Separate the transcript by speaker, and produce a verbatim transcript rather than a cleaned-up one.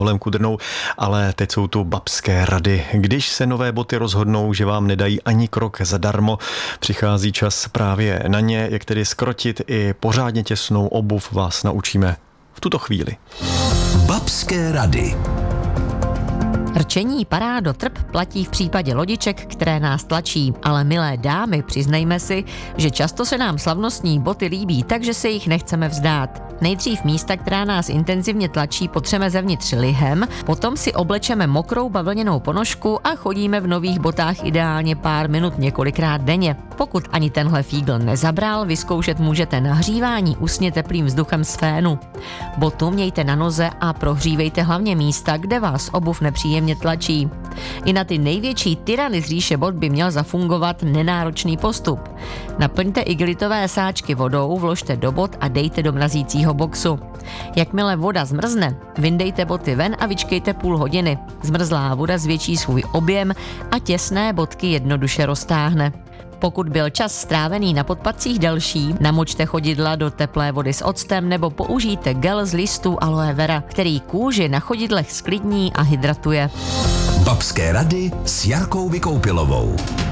Speaker 1: Holem Kudrnou, ale teď jsou tu babské rady. Když se nové boty rozhodnou, že vám nedají ani krok zadarmo, přichází čas právě na ně, jak tedy zkrotit i pořádně těsnou obuv, vás naučíme v tuto chvíli.
Speaker 2: Babské rady.
Speaker 3: Rčení parádo trp platí v případě lodiček, které nás tlačí, ale milé dámy, přiznejme si, že často se nám slavnostní boty líbí, takže se jich nechceme vzdát. Nejdřív místa, která nás intenzivně tlačí, potřeme zevnitř lihem, potom si oblečeme mokrou bavlněnou ponožku a chodíme v nových botách ideálně pár minut několikrát denně. Pokud ani tenhle fígl nezabral, vyzkoušet můžete nahřívání usně teplým vzduchem z fénu. Botu mějte na noze a prohřívejte hlavně místa, kde vás obuv nepříjemně tlačí. I na ty největší tyrany z říše bot by měl zafungovat nenáročný postup. Naplňte igelitové sáčky vodou, vložte do bot a dejte do mrazícího boxu. Jakmile voda zmrzne, vyndejte boty ven a vyčkejte půl hodiny. Zmrzlá voda zvětší svůj objem a těsné botky jednoduše roztáhne. Pokud byl čas strávený na podpatcích delší, namočte chodidla do teplé vody s octem nebo použijte gel z listů aloe vera, který kůži na chodidlech sklidní a hydratuje.
Speaker 2: Babské rady s Jarkou Vykoupilovou.